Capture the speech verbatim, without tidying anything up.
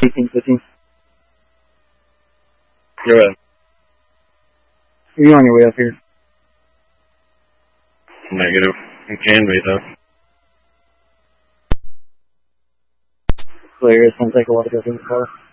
eighteen fifteen. You're in. You're on your way up here. Negative. You can be, though. Clear. It's going to take a while to go through the car.